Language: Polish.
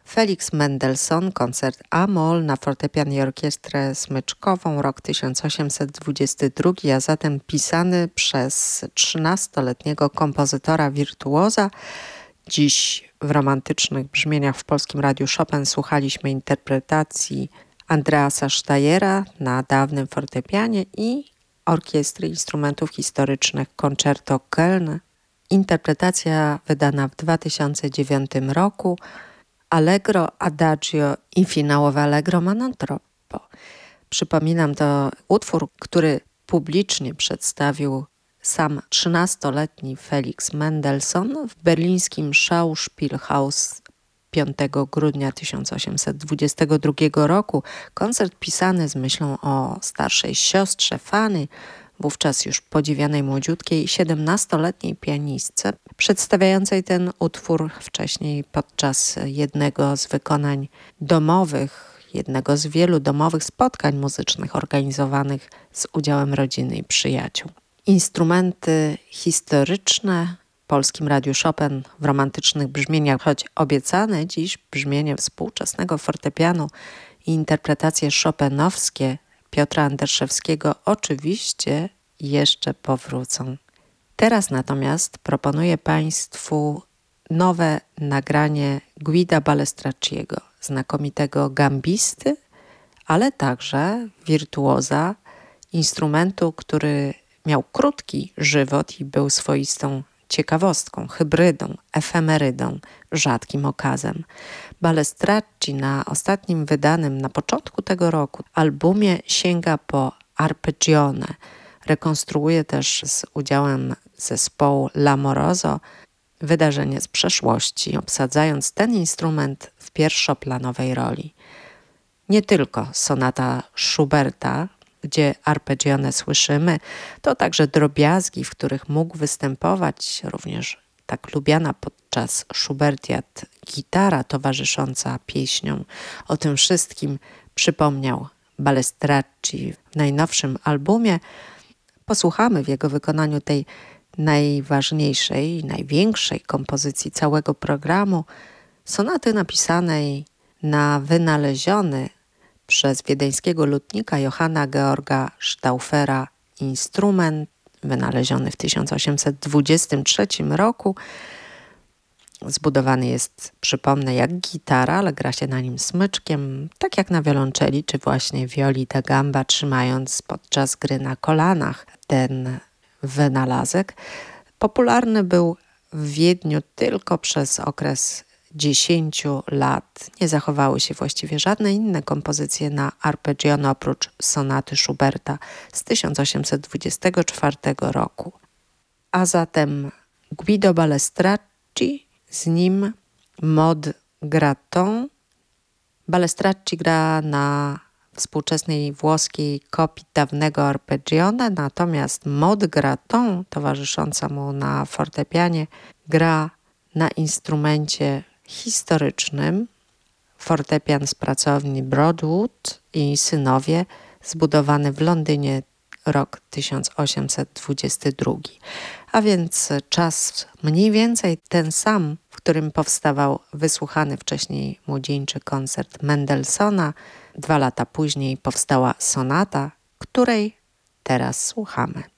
Felix Mendelssohn, koncert A-moll na fortepian i orkiestrę smyczkową, rok 1822, a zatem pisany przez 13-letniego kompozytora wirtuoza. Dziś w romantycznych brzmieniach w Polskim Radiu Chopin słuchaliśmy interpretacji Andreasa Steyera na dawnym fortepianie i orkiestry instrumentów historycznych Concerto Köln. Interpretacja wydana w 2009 roku. Allegro, adagio i finałowe allegro ma non troppo. Przypominam, to utwór, który publicznie przedstawił sam 13-letni Felix Mendelssohn w berlińskim Schauspielhaus 5 grudnia 1822 roku. Koncert pisany z myślą o starszej siostrze Fanny, wówczas już podziwianej młodziutkiej 17-letniej pianistce, przedstawiającej ten utwór wcześniej podczas jednego z wykonań domowych, jednego z wielu domowych spotkań muzycznych organizowanych z udziałem rodziny i przyjaciół. Instrumenty historyczne w Polskim Radiu Chopin w romantycznych brzmieniach, choć obiecane dziś brzmienie współczesnego fortepianu i interpretacje chopinowskie Piotra Anderszewskiego oczywiście jeszcze powrócą. Teraz natomiast proponuję Państwu nowe nagranie Guida Balestracciego, znakomitego gambisty, ale także wirtuoza instrumentu, który miał krótki żywot i był swoistą ciekawostką, hybrydą, efemerydą, rzadkim okazem. Balestracci na ostatnim wydanym na początku tego roku albumie sięga po arpeggione. Rekonstruuje też z udziałem zespołu L'Amoroso wydarzenie z przeszłości, obsadzając ten instrument w pierwszoplanowej roli. Nie tylko sonata Schuberta, gdzie arpeggione słyszymy, to także drobiazgi, w których mógł występować również tak lubiana podczas Schubertiad gitara towarzysząca pieśniom. O tym wszystkim przypomniał Balestracci w najnowszym albumie. Posłuchamy w jego wykonaniu tej najważniejszej, największej kompozycji całego programu, sonaty napisanej na wynaleziony przez wiedeńskiego lutnika Johanna Georga Stauffera instrument, wynaleziony w 1823 roku. Zbudowany jest, przypomnę, jak gitara, ale gra się na nim smyczkiem, tak jak na wiolonczeli czy właśnie violi da gamba, trzymając podczas gry na kolanach ten wynalazek. Popularny był w Wiedniu tylko przez okres 10 lat. Nie zachowały się właściwie żadne inne kompozycje na arpeggione oprócz sonaty Schuberta z 1824 roku. A zatem Guido Balestracci, z nim Mode Graton. Balestracci gra na współczesnej włoskiej kopii dawnego arpeggione, natomiast Mode Graton, towarzysząca mu na fortepianie, gra na instrumencie historycznym, fortepian z pracowni Broadwood i synowie, zbudowany w Londynie rok 1822. A więc czas mniej więcej ten sam, w którym powstawał wysłuchany wcześniej młodzieńczy koncert Mendelssohna. 2 lata później powstała sonata, której teraz słuchamy.